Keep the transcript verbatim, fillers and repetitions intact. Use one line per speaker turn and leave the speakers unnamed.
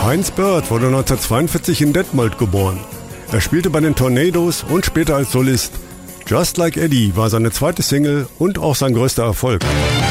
Heinz Byrd wurde neunzehnhundertzweiundvierzig in Detmold geboren. Er spielte bei den Tornadoes und später als Solist. Just Like Eddie war seine zweite Single und auch sein größter Erfolg.